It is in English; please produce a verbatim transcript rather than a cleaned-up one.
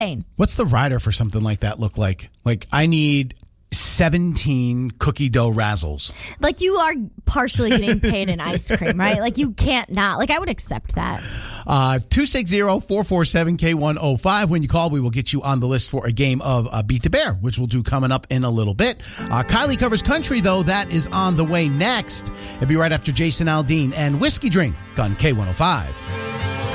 What's the rider for something like that look like? Like, I need seventeen cookie dough razzles. Like, you are partially getting paid in ice cream, right? Like, you can't not. Like, I would accept that. Uh, two six zero, four four seven, K one oh five. When you call, we will get you on the list for a game of uh, Beat the Bear, which we'll do coming up in a little bit. Uh, Kylie covers country, though. That is on the way next. It'll be right after Jason Aldean and Whiskey Drink on K one oh five.